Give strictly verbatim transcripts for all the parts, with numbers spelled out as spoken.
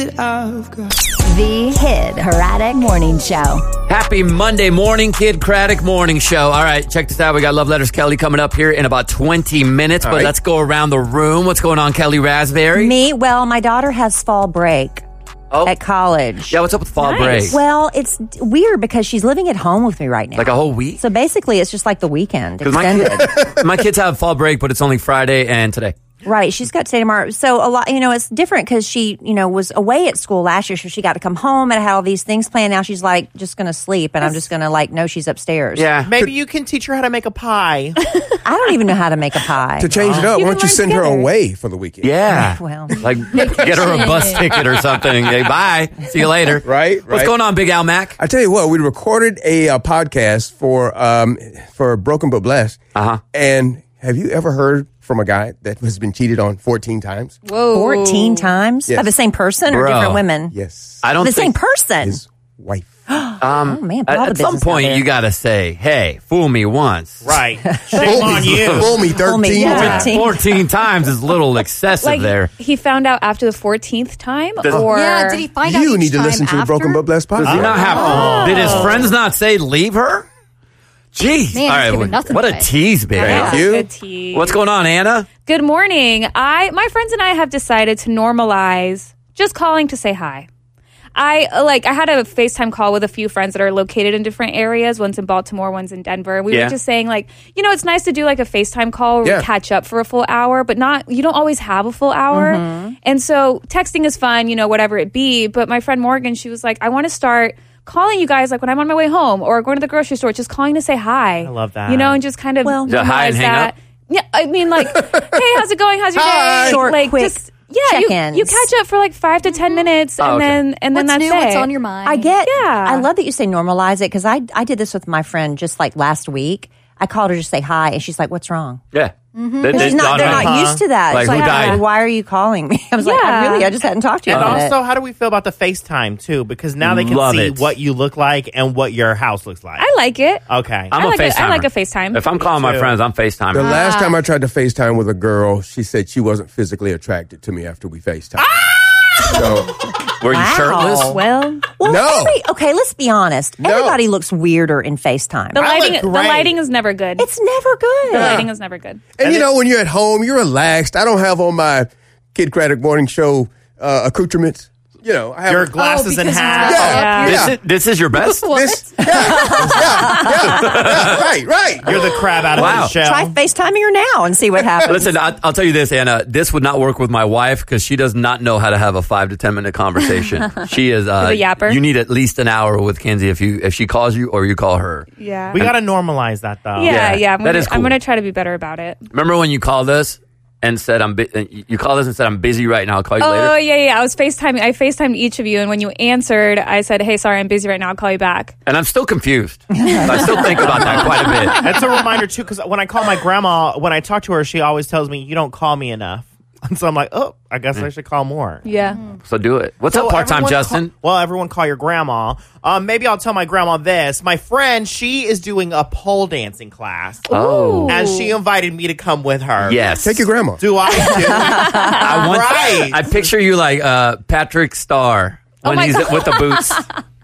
The Kid Craddock Morning Show. Happy Monday morning, Kid Craddock Morning Show. All right, check this out. We got Love Letters Kelly coming up here in about twenty minutes, All but right. let's go around the room. What's going on, Kelly Raspberry? Me? Well, my daughter has fall break. Oh. At college. Yeah, what's up with fall nice. break? Well, it's weird because she's living at home with me right now. Like a whole week? So basically, it's just like the weekend extended. My, kid, my kids have fall break, but it's only Friday and today. Right. She's got today, tomorrow. So a lot, you know, it's different because she, you know, was away at school last year. So she got to come home and had all these things planned. Now she's like, just going to sleep. And I'm just going to like, know she's upstairs. Yeah. Maybe you can teach her how to make a pie. I don't even know how to make a pie. To change it up, why don't you send together. her away for the weekend? Yeah. Well, like get her a bus ticket or something. Hey, bye. See you later. Right. What's right. going on, Big Al Mac? I tell you what, we recorded a uh, podcast for, um, for Broken But Blessed. Uh-huh. And have you ever heard from a guy that has been cheated on fourteen times? Whoa. fourteen times? Yes. By the same person or Bro. different women? Yes. I don't The think same person? His wife. um, oh, man. At, at some point, you got to say, hey, fool me once. Right. Shame on you. Fool me thirteen Fool me, yeah. times. fourteen times is a little excessive like, there. He found out after the fourteenth time? Does, or Yeah, did he find out You each need to time listen to the after? Broken But Blessed podcast. Does he not have Oh. Did his friends not say leave her? Jeez. Man, All he's right, giving nothing what away. a tease, Big Yeah, Al. you. good tea. What's going on, Anna? Good morning. I my friends and I have decided to normalize just calling to say hi. I like I had a FaceTime call with a few friends that are located in different areas. One's in Baltimore, one's in Denver. And we Yeah. were just saying, like, you know, it's nice to do like a FaceTime call where Yeah. we catch up for a full hour, but not you don't always have a full hour. Mm-hmm. And so texting is fun, you know, whatever it be. But my friend Morgan, she was like, I want to start calling you guys like when I'm on my way home or going to the grocery store, just calling to say hi. I love that. You know, and just kind of Well, Is that hi and normalize hang that. up? Yeah, I mean, like, hey, how's it going? How's your Hi. day? Short, like, quick just yeah, you, check-ins. you catch up for like five to ten minutes, and Oh, okay. then and then What's that's new? it. What's on your mind? I get, Yeah. I love that you say normalize it because I, I did this with my friend just like last week. I called her to say hi and she's like, what's wrong? Yeah. Mm-hmm. They, they She's not, dawned they're on not me. used to that. Like, It's who died? Why are you calling me? I was like, I Yeah. really, I just hadn't talked to you And about also, it. how do we feel about the FaceTime, too? Because now they can Love see it. what you look like and what your house looks like. I like it. Okay. I'm I a like a- I FaceTimer. like a FaceTime. If I'm calling my too. friends, I'm FaceTiming. The last time I tried to FaceTime with a girl, she said she wasn't physically attracted to me after we FaceTime. So, Were you Wow. shirtless? Well, Well, No. every, okay, let's be honest. No. Everybody looks weirder in FaceTime. the I look lighting the great. lighting is never good. It's never good. the lighting is never good. and you know, when you're at home, you're relaxed. I don't have on my Kid Craddock Morning Show uh, accoutrements. You know, I have Your glasses and because hat. you're Yeah, This, yeah. is, this is your best? This, yeah, yeah, yeah, yeah, right, right. You're the crab out of Wow. the shell. Try FaceTiming her now and see what happens. Listen, I, I'll tell you this, Anna. This would not work with my wife because she does not know how to have a five to ten minute conversation. She is uh, She's a yapper. You need at least an hour with Kenzie if you if she calls you or you call her. Yeah. We got to normalize that, though. yeah, Yeah, yeah. I'm that gonna, is I'm cool. gonna try to be better about it. Remember when you called us and said I'm bu- you called us and said I'm busy right now. I'll call you Oh later. yeah, yeah. I was FaceTiming. I FaceTimed each of you, and when you answered, I said, "Hey, sorry, I'm busy right now. I'll call you back." And I'm still confused. I still think about that quite a bit. That's a reminder, too, because when I call my grandma, when I talk to her, she always tells me, you don't call me enough. And so I'm like, oh, I guess I should call more. Yeah. So do it. What's So up, part time everyone Justin? Call, well, everyone call your grandma. Um, maybe I'll tell my grandma this. My friend, she is doing a pole dancing class. Oh. And she invited me to come with her. Yes. Take your grandma. Do I do? I want. Right. I picture you like uh, Patrick Starr when my he's God. with the boots.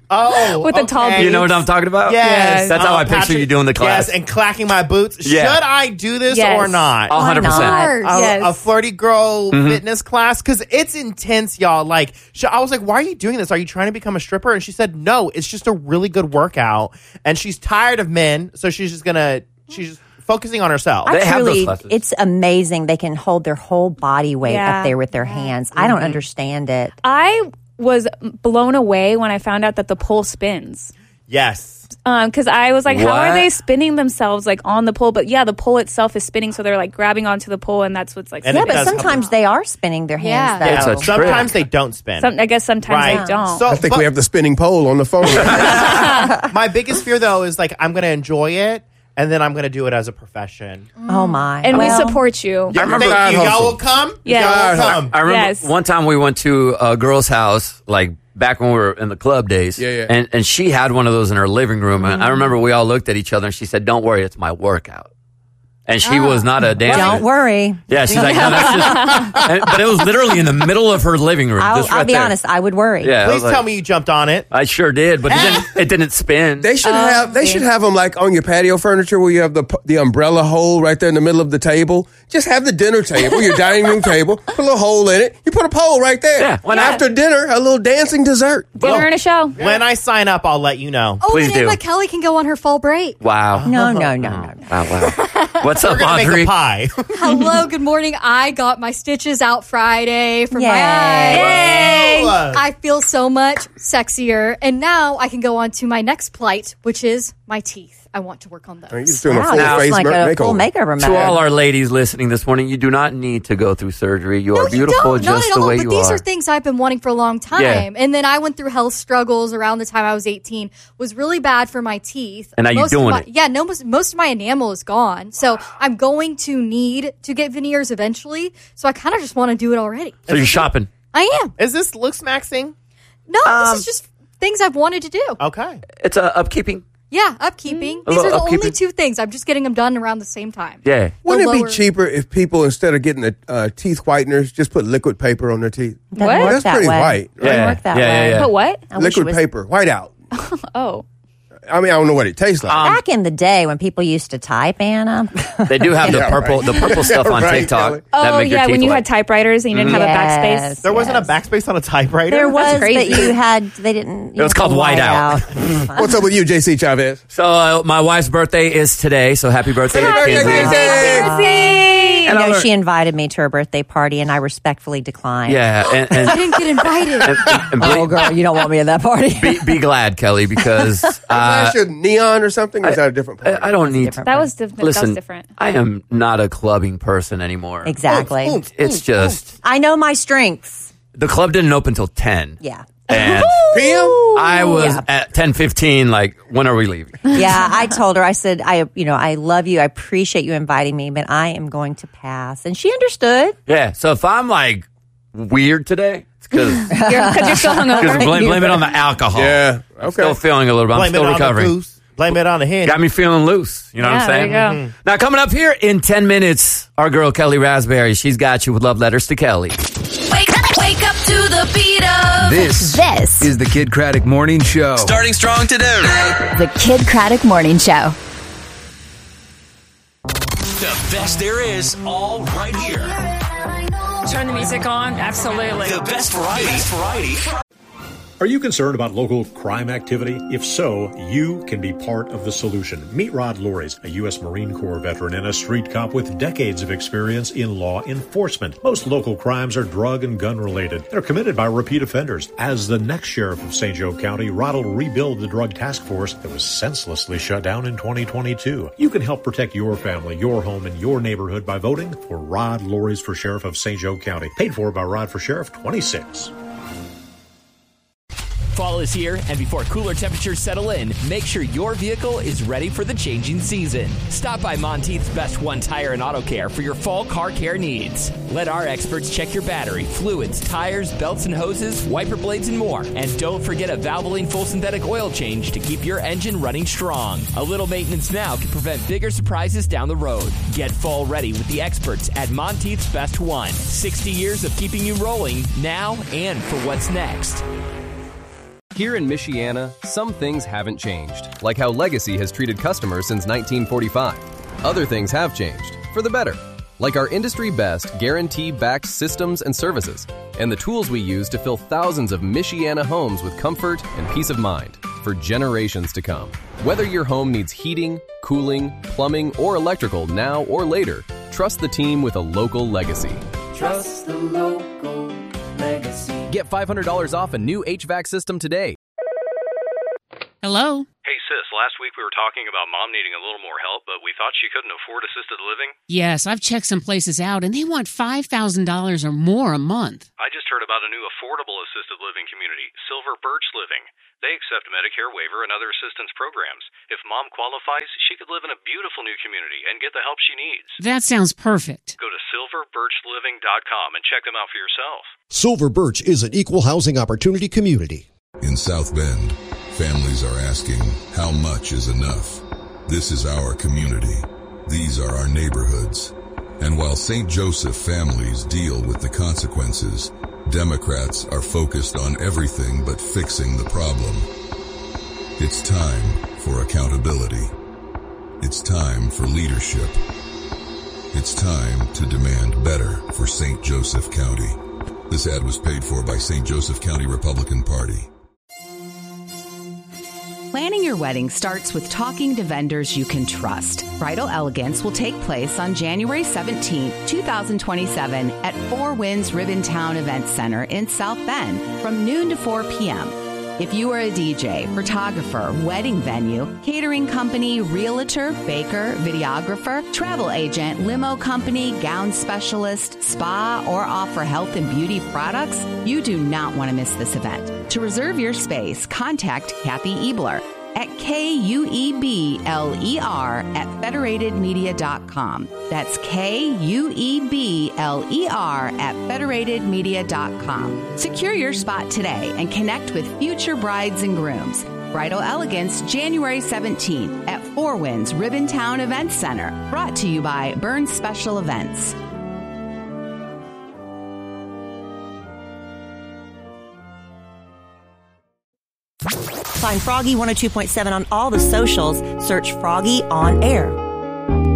Oh, With the tall okay. boots. You know what I'm talking about? Yes. That's how Uh, I picture Patrick- you doing the class. Yes, and clacking my boots. Yeah. Should I do this Yes. or not? one hundred percent. not? a, Yes. a flirty girl Mm-hmm. fitness class because it's intense, y'all. Like, sh- I was like, "Why are you doing this? Are you trying to become a stripper?" And she said, "No, it's just a really good workout." And she's tired of men, so she's just gonna she's just focusing on herself. They I have those truly, classes. it's amazing. They can hold their whole body weight Yeah. up there with their hands. I don't understand it. I was blown away when I found out that the pole spins. Yes, Um, because I was like, how What? are they spinning themselves like on the pole? But yeah, the pole itself is spinning, so they're like grabbing onto the pole, and that's what's like. And Yeah, it but does help. sometimes they are spinning their hands. Yeah. though. It's a sometimes trick. they don't spin. Some, I guess sometimes Right. they don't. So, I think but we have the spinning pole on the phone. my biggest fear though is like I'm gonna enjoy it, and then I'm gonna do it as a profession. Oh my! and Well, we support you. Yeah. Thank Side you. Y'all hustle. will come. Yeah. Y'all will Side come. I remember Yes. one time we went to a girl's house, like back when we were in the club days. Yeah, yeah. And, and she had one of those in her living room. And I remember we all looked at each other and she said, "Don't worry, it's my workout." And she was not a dancer. Don't worry. Yeah, she's like, no, that's just. And, but it was literally in the middle of her living room. I'll, just right I'll be there. honest. I would worry. Yeah, I Please was like- tell me you jumped on it. I sure did, but it didn't, it didn't spin. They should have they should have them like on your patio furniture where you have the the umbrella hole right there in the middle of the table. Just have the dinner table, your dining room table, put a little hole in it. You put a pole right there. Yeah, why and not? after dinner, a little dancing dessert. Dinner and a show. When I sign up, I'll let you know. Oh, Please and do. Emma Kelly can go on her fall break. Wow. No, no, no, no, no. Wow, wow. What's up, We're gonna Audrey? make a pie. Hello, good morning. I got my stitches out Friday for Yay. my eyes. Yay. I feel so much sexier. And now I can go on to my next plight, which is my teeth. I want to work on those. You're just doing a Wow, full that's face like ma- a full makeover. makeover. To mode. all our ladies listening this morning, you do not need to go through surgery. You No, are beautiful you don't. just Not at the all. way but you these are. are things I've been wanting for a long time. Yeah. And then I went through health struggles around the time I was eighteen. Was really bad for my teeth. And now you're Most of doing my- it. Yeah, no, most, most of my enamel is gone. So I'm going to need to get veneers eventually. So I kind of just want to do it already. So you're shopping. I am. Is this looks maxing? No, Um, this is just things I've wanted to do. Okay. It's a upkeeping. Yeah, upkeeping. A These little are the only upkeeping. two things. I'm just getting them done around the same time. Yeah. Wouldn't The it lower- be cheaper if people, instead of getting the uh, teeth whiteners, just put liquid paper on their teeth? Doesn't What? work That's that pretty way. white. Yeah. Doesn't work that Yeah, yeah, way. yeah. But what? I wish it Liquid was- paper, white out. Oh. I mean, I don't know what it tastes like. Back in the day when people used to type, Anna. They do have the Yeah, purple, right. the purple stuff Yeah, on right, TikTok. Kelly. that Oh, make your yeah, teeth when you white. had typewriters and you didn't have a backspace. Yes, There wasn't yes. a backspace on a typewriter? There was, crazy. but you had. They didn't. It was called whiteout. What's up with you, J C Chavez? So uh, my wife's birthday is today. So happy birthday to Happy Kenzie. birthday, You And I know, learned- she invited me to her birthday party, and I respectfully declined. Yeah, and, and, I didn't get invited. and, and Oh, be, girl, you don't want me at that party. be, be glad, Kelly, because uh, Last year, neon or something? Or is that a different party? I, I don't need. different. That was, diff- that Listen, was different. I am not a clubbing person anymore. Exactly. It's just I know my strengths. the club didn't open till ten. Yeah. And P M? I was Yeah. at ten fifteen. Like, when are we leaving? Yeah, I told her, I said, I, you know, I love you. I appreciate you inviting me, but I am going to pass. And she understood. Yeah. So if I'm like weird today, it's because Because you're, 'cause you're still hungover. blame, blame it on the alcohol. Yeah. I'm Okay. still feeling a little bit. I'm Blame it still on recovering. the goose. Blame it on the hen. Got me feeling loose. You know Yeah, what I'm saying? there you go. Now, coming up here in ten minutes, our girl Kelly Raspberry. She's got you with love letters to Kelly. Wake up, wake up to the beat of This This is the Kid Craddock Morning Show. Starting strong today. the Kid Craddock Morning Show. The best there is, all right here. Turn the music on. Absolutely. The best variety. Best variety. Are you concerned about local crime activity? If so, you can be part of the solution. Meet Rod Loris, a U S Marine Corps veteran and a street cop with decades of experience in law enforcement. Most local crimes are drug and gun related. They're committed by repeat offenders. As the next sheriff of Saint Joe County, Rod will rebuild the drug task force that was senselessly shut down in twenty twenty-two. You can help protect your family, your home, and your neighborhood by voting for Rod Loris for Sheriff of Saint Joe County. Paid for by Rod for Sheriff twenty-six. Fall is here, and before cooler temperatures settle in, make sure your vehicle is ready for the changing season. Stop by Monteith's Best One Tire and Auto Care for your fall car care needs. Let our experts check your battery, fluids, tires, belts and hoses, wiper blades, and more. And don't forget a Valvoline full synthetic oil change to keep your engine running strong. A little maintenance now can prevent bigger surprises down the road. Get fall ready with the experts at Monteith's Best One. sixty years of keeping you rolling now and for what's next. Here in Michiana, some things haven't changed, like how Legacy has treated customers since nineteen forty-five. Other things have changed, for the better, like our industry-best guarantee-backed systems and services, and the tools we use to fill thousands of Michiana homes with comfort and peace of mind for generations to come. Whether your home needs heating, cooling, plumbing, or electrical now or later, trust the team with a local Legacy. Trust the local Legacy. Get five hundred dollars off a new H V A C system today. Hello? Hey, sis, last week we were talking about mom needing a little more help, but we thought she couldn't afford assisted living. Yes, I've checked some places out, and they want five thousand dollars or more a month. I just heard about a new affordable assisted living community, Silver Birch Living. They accept Medicare waiver and other assistance programs. If mom qualifies, she could live in a beautiful new community and get the help she needs. That sounds perfect. Go to silver birch living dot com and check them out for yourself. Silver Birch is an equal housing opportunity community. In South Bend, families are asking, how much is enough? This is our community. These are our neighborhoods. And while Saint Joseph families deal with the consequences, Democrats are focused on everything but fixing the problem. It's time for accountability. It's time for leadership. It's time to demand better for Saint Joseph County. This ad was paid for by Saint Joseph County Republican Party. Planning your wedding starts with talking to vendors you can trust. Bridal Elegance will take place on January seventeenth, twenty twenty-seven at Four Winds Ribbontown Event Center in South Bend from noon to four p.m. If you are a D J, photographer, wedding venue, catering company, realtor, baker, videographer, travel agent, limo company, gown specialist, spa, or offer health and beauty products, you do not want to miss this event. To reserve your space, contact Kathy Ebler at K U E B L E R at federated media dot com. That's K U E B L E R at federated media dot com. Secure your spot today and connect with future brides and grooms. Bridal Elegance, January seventeenth at Four Winds Ribbontown Event Center. Brought to you by Burns Special Events. Find Froggy one oh two point seven on all the socials. Search Froggy on Air.